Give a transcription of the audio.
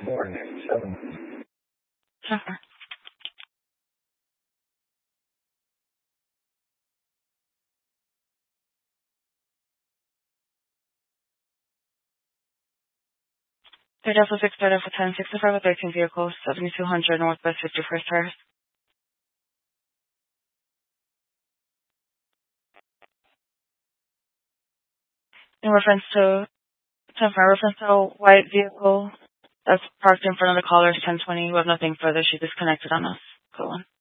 Sure. Third Alpha Six, Third Alpha 10, 65 with 13 vehicles, 7200 Northwest 51st Terrace. In reference to, a white vehicle that's parked in front of the caller's 1020. We have nothing further. She disconnected on us. Go on.